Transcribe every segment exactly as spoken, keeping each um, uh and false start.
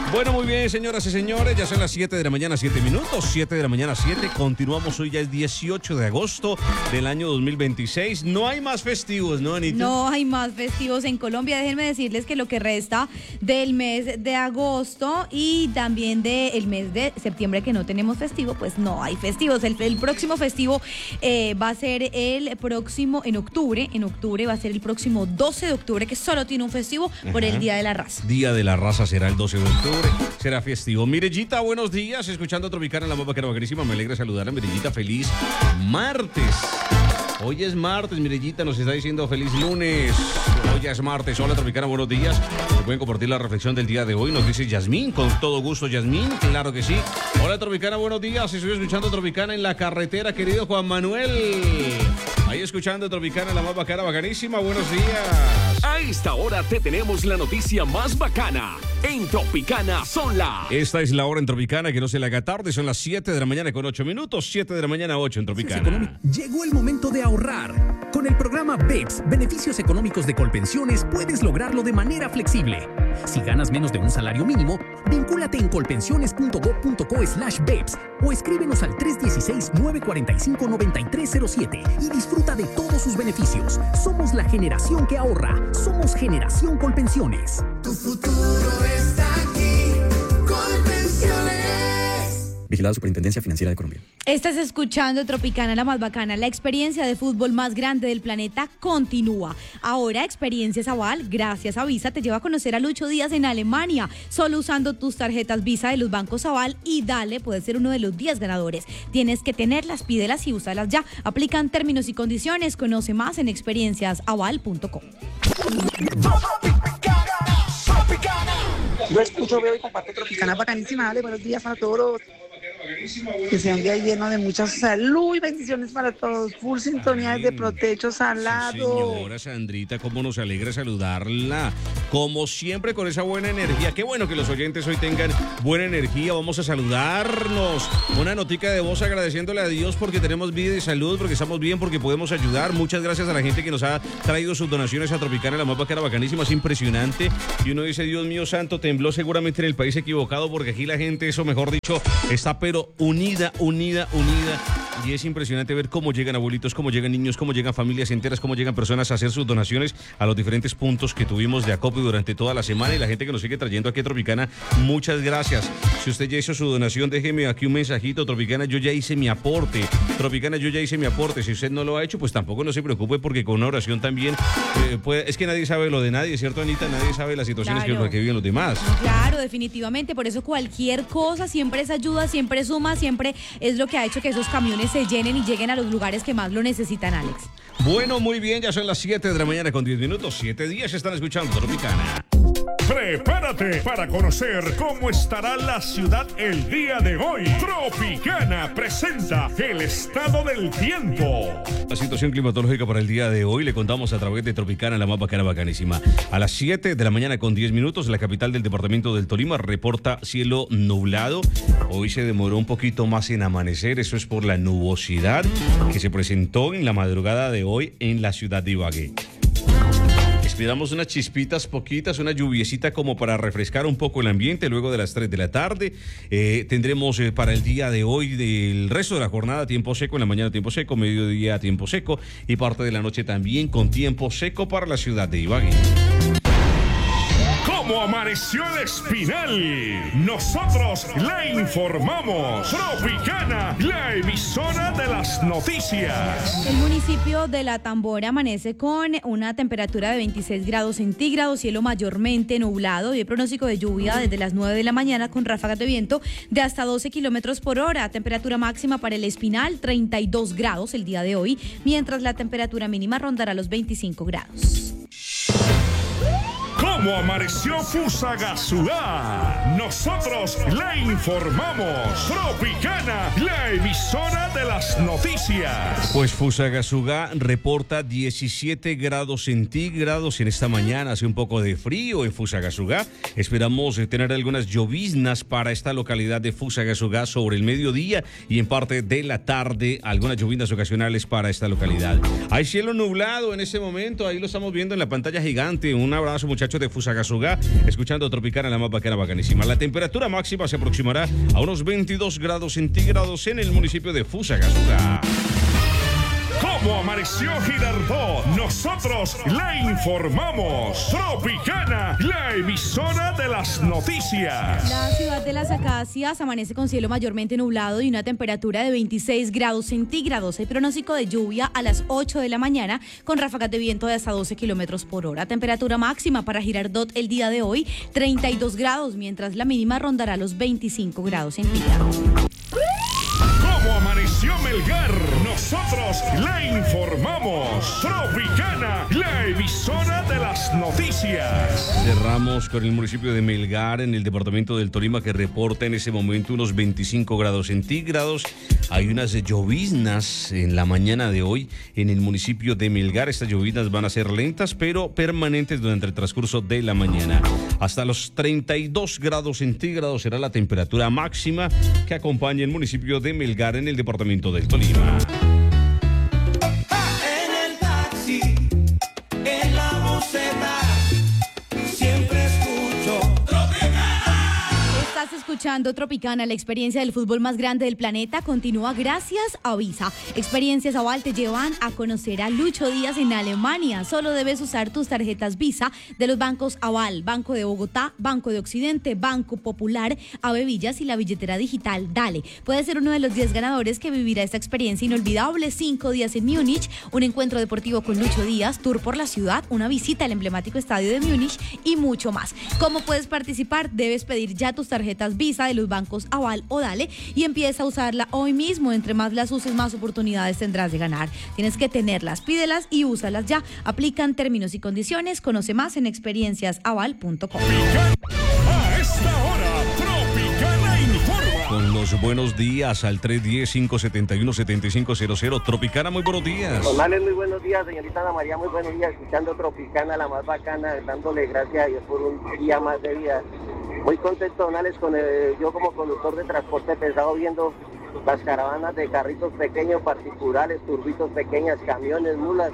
Bueno, muy bien, señoras y señores, ya son las siete de la mañana, siete minutos, siete de la mañana, siete. Continuamos, hoy ya es dieciocho de agosto del año dos mil veintiséis. No hay más festivos, ¿no, Anita? No hay más festivos en Colombia. Déjenme decirles que lo que resta del mes de agosto y también del mes de septiembre, que no tenemos festivo, pues no hay festivos. El, el próximo festivo eh, va a ser el próximo, en octubre, en octubre va a ser el próximo doce de octubre, que solo tiene un festivo por Ajá. el Día de la Raza. Día de la Raza será el doce de octubre. Será festivo. Mirellita, buenos días. Escuchando Tropicana, la más bacana, bacanísima. Me alegra saludar a Mirellita. Feliz martes. Hoy es martes, Mirellita nos está diciendo feliz lunes. Hoy ya es martes. Hola, Tropicana, buenos días. Se pueden compartir la reflexión del día de hoy. Nos dice Yasmín, con todo gusto, Yasmín. Claro que sí. Hola, Tropicana, buenos días. Estoy escuchando Tropicana en la carretera, querido Juan Manuel. Ahí escuchando Tropicana, la más bacana, bacanísima. Buenos días. A esta hora te tenemos la noticia más bacana. En Tropicana son las... Esta es la hora en Tropicana, que no se le haga tarde. Son las siete de la mañana con ocho minutos. siete de la mañana, ocho en Tropicana. Llegó el momento de ahorrar. Con el programa B E P S, Beneficios Económicos de Colpensiones, puedes lograrlo de manera flexible. Si ganas menos de un salario mínimo, vincúlate en colpensiones.gov.co slash B E P S o escríbenos al tres uno seis, nueve cuatro cinco, nueve tres cero siete y disfruta de todos sus beneficios. Somos la generación que ahorra. Somos Generación Colpensiones. Tu futuro está aquí, Colpensiones. Vigilado Superintendencia Financiera de Colombia. Estás escuchando Tropicana, la más bacana. La experiencia de fútbol más grande del planeta continúa. Ahora Experiencias Aval, gracias a Visa, te lleva a conocer a Lucho Díaz en Alemania, solo usando tus tarjetas Visa de los bancos Aval, y dale, puedes ser uno de los diez ganadores. Tienes que tenerlas, pídelas y úsalas ya. Aplican términos y condiciones. Conoce más en experiencias aval punto com. Yo escucho, veo y comparto Tropicana bacanísima. Dale, buenos días a todos. Que sea un día lleno de mucha salud y bendiciones para todos. Full sintonía de Protecho Salado. Señora Sandrita, cómo nos alegra saludarla. Como siempre, con esa buena energía. Qué bueno que los oyentes hoy tengan buena energía. Vamos a saludarnos. Una notica de voz agradeciéndole a Dios porque tenemos vida y salud, porque estamos bien, porque podemos ayudar. Muchas gracias a la gente que nos ha traído sus donaciones a Tropicana, la más bacana, bacanísima. Es impresionante. Y uno dice, Dios mío santo, tembló seguramente en el país equivocado, porque aquí la gente, eso mejor dicho, está pero unida, unida, unida. Y es impresionante ver cómo llegan abuelitos, cómo llegan niños, cómo llegan familias enteras, cómo llegan personas a hacer sus donaciones a los diferentes puntos que tuvimos de acopio durante toda la semana, y la gente que nos sigue trayendo aquí a Tropicana, muchas gracias. Si usted ya hizo su donación, déjeme aquí un mensajito. Tropicana, yo ya hice mi aporte. Tropicana, yo ya hice mi aporte. Si usted no lo ha hecho, pues tampoco no se preocupe, porque con una oración también eh, puede, es que nadie sabe lo de nadie, ¿cierto, Anita? Nadie sabe las situaciones Claro. que, que viven los demás. Claro, definitivamente. Por eso cualquier cosa siempre es ayuda, siempre suma, siempre es lo que ha hecho que esos camiones se llenen y lleguen a los lugares que más lo necesitan, Alex. Bueno, muy bien, ya son las siete de la mañana con diez minutos. siete días están escuchando Tropicana. Prepárate para conocer cómo estará la ciudad el día de hoy. Tropicana presenta el estado del tiempo. La situación climatológica para el día de hoy le contamos a través de Tropicana, la más bacana, bacanísima. A las siete de la mañana con diez minutos, la capital del departamento del Tolima reporta cielo nublado. Hoy se demoró un poquito más en amanecer, eso es por la nubosidad que se presentó en la madrugada de hoy en la ciudad de Ibagué. Esperamos unas chispitas poquitas, una lluviecita como para refrescar un poco el ambiente luego de las tres de la tarde. Eh, tendremos eh, para el día de hoy, del resto de la jornada, tiempo seco, en la mañana tiempo seco, mediodía tiempo seco y parte de la noche también con tiempo seco para la ciudad de Ibagué. ¿Cómo amaneció el Espinal? Nosotros la informamos. Tropicana, la emisora de las noticias. El municipio de La Tambora amanece con una temperatura de veintiséis grados centígrados, cielo mayormente nublado y el pronóstico de lluvia desde las nueve de la mañana con ráfagas de viento de hasta doce kilómetros por hora. Temperatura máxima para el Espinal, treinta y dos grados el día de hoy, mientras la temperatura mínima rondará los veinticinco grados. ¿Cómo amaneció Fusagasugá? Nosotros la informamos. Tropicana, la emisora de las noticias. Pues Fusagasugá reporta diecisiete grados centígrados en esta mañana. Hace un poco de frío en Fusagasugá. Esperamos tener algunas lloviznas para esta localidad de Fusagasugá sobre el mediodía y en parte de la tarde. Algunas lloviznas ocasionales para esta localidad. Hay cielo nublado en este momento. Ahí lo estamos viendo en la pantalla gigante. Un abrazo, muchachos de de Fusagasugá, escuchando Tropicana, la más bacana, bacanísima. La temperatura máxima se aproximará a unos veintidós grados centígrados en el municipio de Fusagasugá. ¿Cómo amaneció Girardot? Nosotros le informamos. Tropicana, la emisora de las noticias. La ciudad de Las Acacias amanece con cielo mayormente nublado y una temperatura de veintiséis grados centígrados. Hay pronóstico de lluvia a las ocho de la mañana con ráfagas de viento de hasta doce kilómetros por hora. Temperatura máxima para Girardot el día de hoy, treinta y dos grados, mientras la mínima rondará los veinticinco grados centígrados. ¿Cómo amaneció Melgar? Nosotros le informamos. Tropicana, la emisora de las noticias. Cerramos con el municipio de Melgar, en el departamento del Tolima, que reporta en ese momento unos veinticinco grados centígrados. Hay unas lloviznas en la mañana de hoy en el municipio de Melgar. Estas lloviznas van a ser lentas, pero permanentes durante el transcurso de la mañana. Hasta los treinta y dos grados centígrados será la temperatura máxima que acompaña el municipio de Melgar en el departamento del Tolima. En el taxi, en la boceta, siempre escucho Tropicana. Estás escuchando Tropicana, la experiencia del fútbol más grande del planeta continúa gracias a Visa. Experiencias Aval te llevan a conocer a Lucho Díaz en Alemania. Solo debes usar tus tarjetas Visa de los bancos Aval, Banco de Bogotá, Banco de Occidente, Banco Popular, Avevillas y la billetera digital Dale. Puedes ser uno de los diez ganadores que vivirá esta experiencia inolvidable. Cinco días en Múnich, un encuentro deportivo con Lucho Díaz, tour por la ciudad, una visita al emblemático estadio de Múnich y mucho más. ¿Cómo puedes participar? Debes pedir ya tus tarjetas Visa de los bancos Aval o Dale y empieza a usarla hoy mismo. Entre más las uses, más oportunidades tendrás de ganar. Tienes que tenerlas, pídelas y úsalas ya. Aplican términos y condiciones. Conoce más en experiencias aval punto com. A esta hora, Tropicana informa. Con los buenos días al tres uno cero, cinco siete uno, siete cinco cero cero. Tropicana, muy buenos días. Normales, muy buenos días, señorita Ana María, muy buenos días, escuchando Tropicana, la más bacana, dándole gracias a Dios por un día más de vida. Muy contento, Donales, con el, yo como conductor de transporte pesado, viendo las caravanas de carritos pequeños, particulares, turbitos pequeñas, camiones, mulas,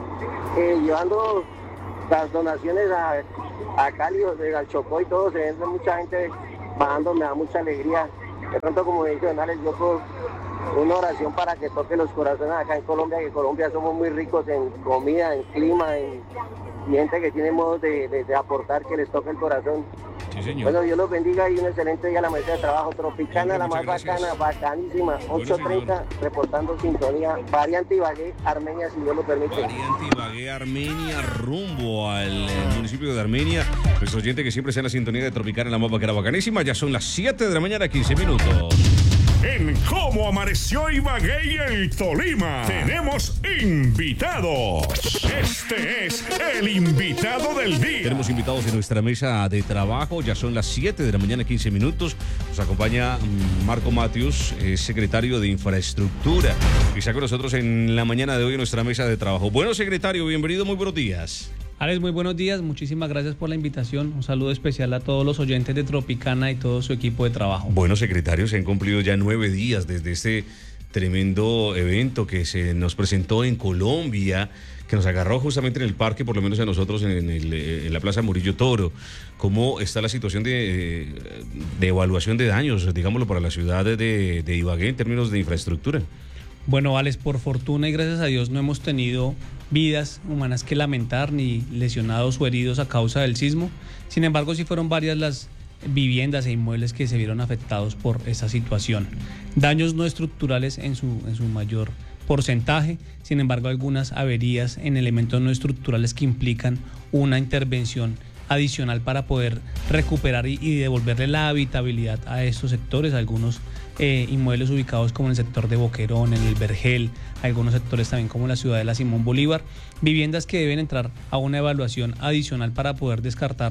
eh, llevando las donaciones a, a Cali, al Chocó y todo, se ve mucha gente bajando, me da mucha alegría. De pronto, como dice Donales, yo por una oración para que toque los corazones acá en Colombia, que en Colombia somos muy ricos en comida, en clima, en y gente que tiene modos de, de, de aportar, que les toque el corazón. Sí, señor. Bueno, Dios los bendiga y un excelente día a la mesa de trabajo. Tropicana, la más bacana, bacanísima, ocho treinta, reportando sintonía, variante Ibagué, Armenia, si Dios lo permite. Variante Ibagué, Armenia, rumbo al eh, municipio de Armenia. Nuestro oyente que siempre está en la sintonía de Tropicana, la más bacana, bacanísima. Ya son las siete de la mañana, quince minutos. En Cómo amaneció Ibagué y el Tolima, tenemos invitados. Este es el invitado del día. Tenemos invitados en nuestra mesa de trabajo. Ya son las siete de la mañana, quince minutos. Nos acompaña Marco Matius, eh, secretario de Infraestructura, y está con nosotros en la mañana de hoy en nuestra mesa de trabajo. Bueno, secretario, bienvenido, muy buenos días. Alex, muy buenos días, muchísimas gracias por la invitación. Un saludo especial a todos los oyentes de Tropicana y todo su equipo de trabajo. Bueno, secretario, se han cumplido ya nueve días desde este tremendo evento que se nos presentó en Colombia, que nos agarró justamente en el parque, por lo menos a nosotros en, el, en la Plaza Murillo Toro. ¿Cómo está la situación de, de evaluación de daños, digámoslo, para la ciudad de, de Ibagué en términos de infraestructura? Bueno, Alex, por fortuna y gracias a Dios no hemos tenido vidas humanas que lamentar, ni lesionados o heridos a causa del sismo. Sin embargo, sí fueron varias las viviendas e inmuebles que se vieron afectados por esa situación. Daños no estructurales en su, en su mayor porcentaje, sin embargo, algunas averías en elementos no estructurales que implican una intervención adicional para poder recuperar y, y devolverle la habitabilidad a estos sectores, algunos eh, inmuebles ubicados como en el sector de Boquerón, en el Vergel, algunos sectores también como la ciudad de la Simón Bolívar, viviendas que deben entrar a una evaluación adicional para poder descartar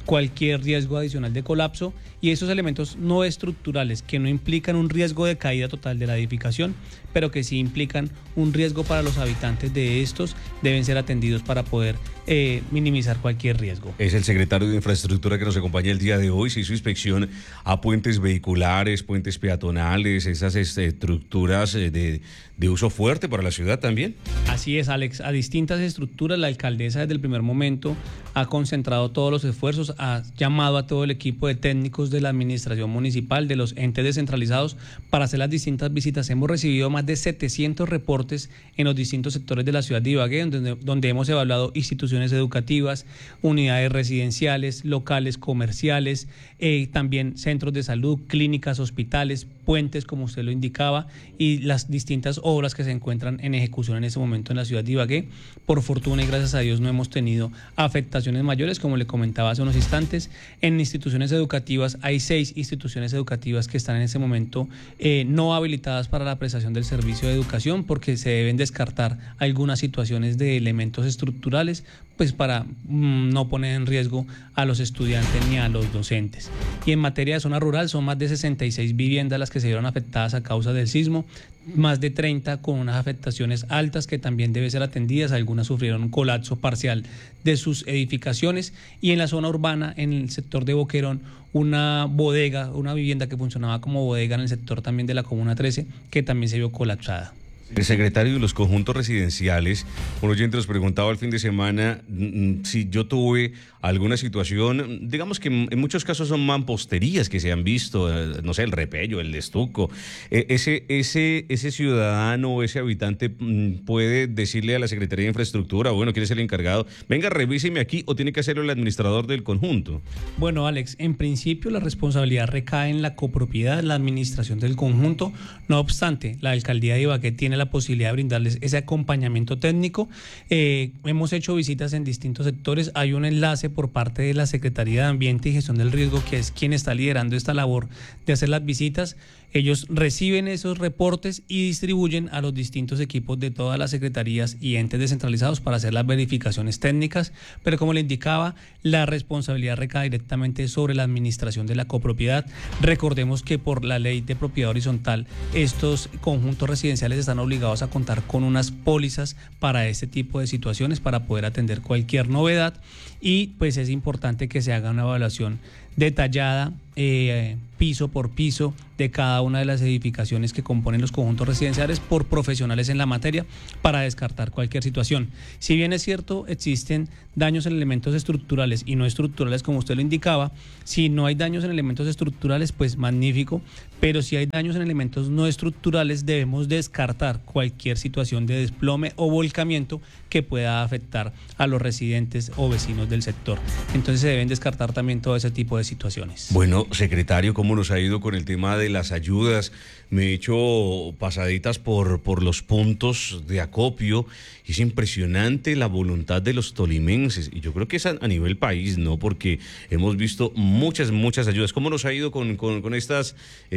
cualquier riesgo adicional de colapso, y esos elementos no estructurales que no implican un riesgo de caída total de la edificación, pero que sí implican un riesgo para los habitantes de estos, deben ser atendidos para poder eh, minimizar cualquier riesgo. Es el secretario de Infraestructura que nos acompaña el día de hoy. Se hizo inspección a puentes vehiculares, puentes peatonales, esas estructuras de, de uso fuerte para la ciudad también. Así es, Alex. A distintas estructuras, la alcaldesa desde el primer momento ha concentrado todos los esfuerzos, ha llamado a todo el equipo de técnicos de la administración municipal, de los entes descentralizados, para hacer las distintas visitas. Hemos recibido más de setecientos reportes en los distintos sectores de la ciudad de Ibagué, donde, donde hemos evaluado instituciones educativas, unidades residenciales, locales comerciales, eh, también centros de salud, clínicas, hospitales, puentes, como usted lo indicaba, y las distintas obras que se encuentran en ejecución en ese momento en la ciudad de Ibagué. Por fortuna y gracias a Dios no hemos tenido afectaciones mayores, como le comentaba hace unos instantes. En instituciones educativas hay seis instituciones educativas que están en ese momento eh, no habilitadas para la prestación del servicio de educación, porque se deben descartar algunas situaciones de elementos estructurales, pues para mmm, no poner en riesgo a los estudiantes ni a los docentes. Y en materia de zona rural son más de sesenta y seis viviendas las que se vieron afectadas a causa del sismo, más de treinta con unas afectaciones altas que también deben ser atendidas. Algunas sufrieron un colapso parcial de sus edificaciones, y en la zona urbana, en el sector de Boquerón, una bodega, una vivienda que funcionaba como bodega en el sector también de la Comuna trece, que también se vio colapsada. El secretario de los conjuntos residenciales, un oyente nos preguntaba el fin de semana si yo tuve alguna situación, digamos que en muchos casos son mamposterías que se han visto, no sé, el repello, el estuco. Ese, ese, ese ciudadano o ese habitante puede decirle a la Secretaría de Infraestructura, bueno, ¿quién es el encargado? Venga, revíseme aquí, o tiene que hacerlo el administrador del conjunto. Bueno, Alex, en principio la responsabilidad recae en la copropiedad, la administración del conjunto. No obstante, la alcaldía de Ibagué tiene la posibilidad de brindarles ese acompañamiento técnico. Eh, hemos hecho visitas en distintos sectores. Hay un enlace por parte de la Secretaría de Ambiente y Gestión del Riesgo, que es quien está liderando esta labor de hacer las visitas. Ellos reciben esos reportes y distribuyen a los distintos equipos de todas las secretarías y entes descentralizados para hacer las verificaciones técnicas, pero como le indicaba, la responsabilidad recae directamente sobre la administración de la copropiedad. Recordemos que por la ley de propiedad horizontal, estos conjuntos residenciales están obligados a contar con unas pólizas para este tipo de situaciones, para poder atender cualquier novedad, y pues es importante que se haga una evaluación detallada, eh, piso por piso, de cada una de las edificaciones que componen los conjuntos residenciales por profesionales en la materia, para descartar cualquier situación. Si bien es cierto, existen daños en elementos estructurales y no estructurales, como usted lo indicaba. Si no hay daños en elementos estructurales, pues magnífico, pero si hay daños en elementos no estructurales, debemos descartar cualquier situación de desplome o volcamiento que pueda afectar a los residentes o vecinos del sector. Entonces se deben descartar también todo ese tipo de situaciones. Bueno, secretario, ¿cómo nos ha ido con el tema de las ayudas? Me he hecho pasaditas por, por los puntos de acopio. Es impresionante la voluntad de los tolimenses, y yo creo que es a, a nivel país, ¿no? Porque hemos visto muchas, muchas ayudas. ¿Cómo nos ha ido con, con, con estas,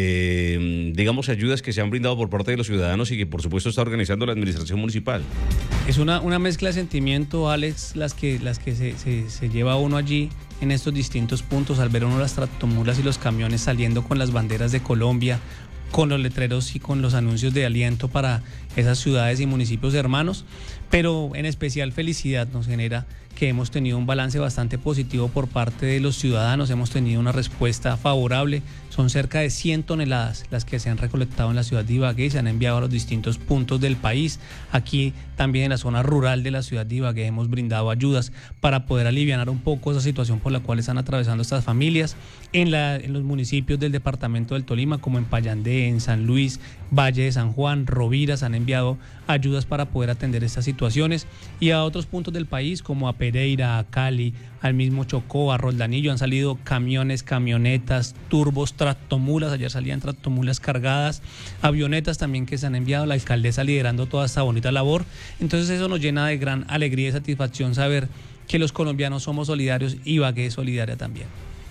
eh, digamos, ayudas que se han brindado por parte de los ciudadanos y que por supuesto está organizando la administración municipal? Es una, una mezcla de sentimiento, Alex, las que, las que se, se, se lleva uno allí en estos distintos puntos, al ver uno las tractomulas y los camiones saliendo con las banderas de Colombia, con los letreros y con los anuncios de aliento para esas ciudades y municipios hermanos, pero en especial felicidad nos genera que hemos tenido un balance bastante positivo por parte de los ciudadanos. Hemos tenido una respuesta favorable. Son cerca de cien toneladas las que se han recolectado en la ciudad de Ibagué y se han enviado a los distintos puntos del país. Aquí también en la zona rural de la ciudad de Ibagué hemos brindado ayudas para poder aliviar un poco esa situación por la cual están atravesando estas familias. En, la, en los municipios del departamento del Tolima, como en Payandé, en San Luis, Valle de San Juan, Rovira, se han enviado ayudas para poder atender estas situaciones, y a otros puntos del país como a Pereira, a Cali, al mismo Chocó, a Roldanillo, han salido camiones, camionetas, turbos, tractomulas. Ayer salían tractomulas cargadas, avionetas también que se han enviado, la alcaldesa liderando toda esta bonita labor. Entonces eso nos llena de gran alegría y satisfacción saber que los colombianos somos solidarios y Ibagué es solidaria también.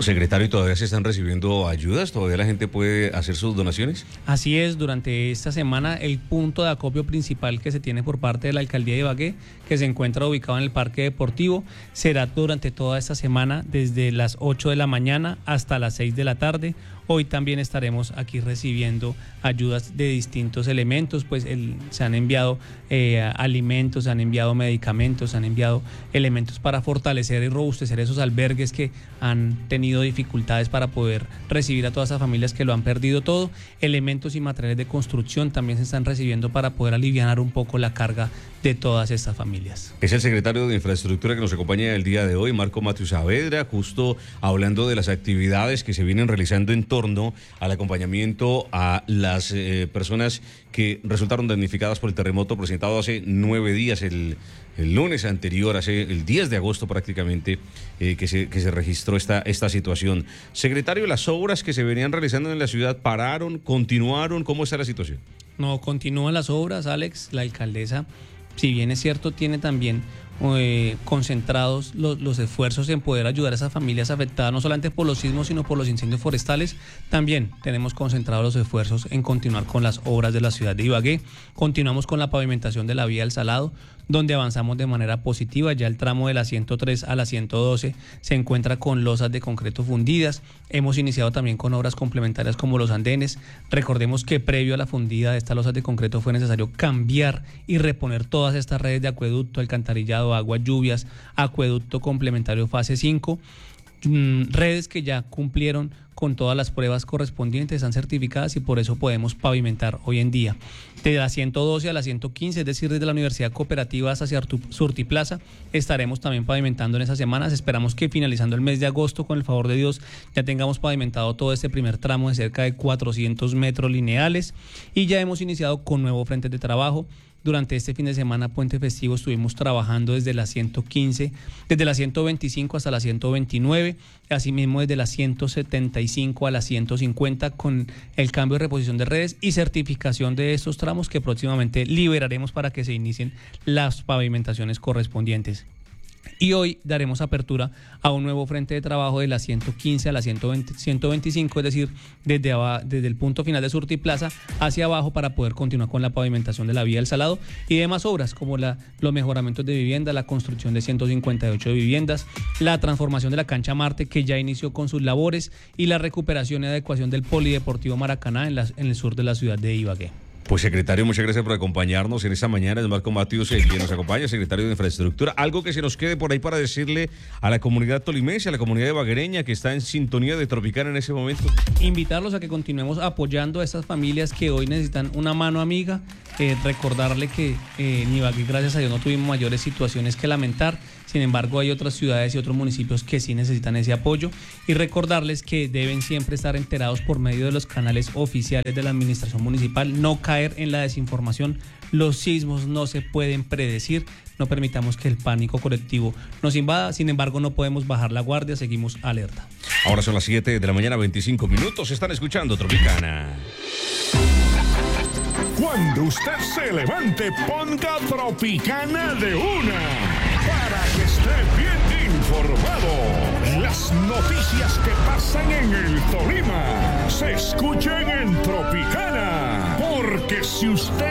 Secretario, ¿todavía se están recibiendo ayudas? ¿Todavía la gente puede hacer sus donaciones? Así es, durante esta semana el punto de acopio principal que se tiene por parte de la Alcaldía de Ibagué, que se encuentra ubicado en el Parque Deportivo, será durante toda esta semana desde las ocho de la mañana hasta las seis de la tarde. Hoy también estaremos aquí recibiendo ayudas de distintos elementos, pues el, se han enviado eh, alimentos, se han enviado medicamentos, se han enviado elementos para fortalecer y robustecer esos albergues que han tenido dificultades para poder recibir a todas esas familias que lo han perdido todo. Elementos y materiales de construcción también se están recibiendo para poder aliviar un poco la carga de todas estas familias. Es el secretario de Infraestructura que nos acompaña el día de hoy, Marco Matthew Saavedra, justo hablando de las actividades que se vienen realizando en torno al acompañamiento a las eh, personas que resultaron damnificadas por el terremoto presentado hace nueve días, el, el lunes anterior, hace el diez de agosto prácticamente, eh, que, se, que se registró esta, esta situación. Secretario, las obras que se venían realizando en la ciudad pararon, continuaron, ¿cómo está la situación? No, continúan las obras, Alex. La alcaldesa, si bien es cierto, tiene también eh, concentrados los, los esfuerzos en poder ayudar a esas familias afectadas, no solamente por los sismos, sino por los incendios forestales. También tenemos concentrados los esfuerzos en continuar con las obras de la ciudad de Ibagué. Continuamos con la pavimentación de la vía del Salado, donde avanzamos de manera positiva. Ya el tramo de la ciento tres a la ciento doce se encuentra con losas de concreto fundidas. Hemos iniciado también con obras complementarias como los andenes. Recordemos que previo a la fundida de estas losas de concreto fue necesario cambiar y reponer todas estas redes de acueducto, alcantarillado, agua, lluvias, acueducto complementario fase cinco. Redes que ya cumplieron con todas las pruebas correspondientes, están certificadas y por eso podemos pavimentar hoy en día. De la ciento doce a la ciento quince, es decir, desde la Universidad Cooperativa hasta Surtiplaza, estaremos también pavimentando en esas semanas. Esperamos que finalizando el mes de agosto, con el favor de Dios, ya tengamos pavimentado todo este primer tramo de cerca de cuatrocientos metros lineales y ya hemos iniciado con nuevos frentes de trabajo. Durante este fin de semana, puente festivo, estuvimos trabajando desde la ciento quince, desde la ciento veinticinco hasta la ciento veintinueve, asimismo desde la ciento setenta y cinco a la ciento cincuenta, con el cambio de reposición de redes y certificación de estos tramos que próximamente liberaremos para que se inicien las pavimentaciones correspondientes. Y hoy daremos apertura a un nuevo frente de trabajo de la ciento quince a la ciento veinte, ciento veinticinco, es decir, desde, abajo, desde el punto final de Surtiplaza hacia abajo, para poder continuar con la pavimentación de la vía del Salado y demás obras como la, los mejoramientos de vivienda, la construcción de ciento cincuenta y ocho viviendas, la transformación de la cancha Marte, que ya inició con sus labores, y la recuperación y adecuación del Polideportivo Maracaná en, la, en el sur de la ciudad de Ibagué. Pues, secretario, muchas gracias por acompañarnos en esta mañana. Es Marco Matthew, quien nos acompaña, secretario de Infraestructura. Algo que se nos quede por ahí para decirle a la comunidad tolimense, a la comunidad ibaguereña que está en sintonía de Tropicana en ese momento. Invitarlos a que continuemos apoyando a estas familias que hoy necesitan una mano amiga. Eh, recordarle que eh, en Ibagué, gracias a Dios, no tuvimos mayores situaciones que lamentar. Sin embargo, hay otras ciudades y otros municipios que sí necesitan ese apoyo, y recordarles que deben siempre estar enterados por medio de los canales oficiales de la administración municipal, no caer en la desinformación. Los sismos no se pueden predecir, no permitamos que el pánico colectivo nos invada. Sin embargo, no podemos bajar la guardia, seguimos alerta. Ahora son las siete de la mañana, veinticinco minutos, están escuchando Tropicana. Cuando usted se levante, ponga Tropicana de una, para que esté bien informado. Las noticias que pasan en el Tolima se escuchen en Tropicana, porque si usted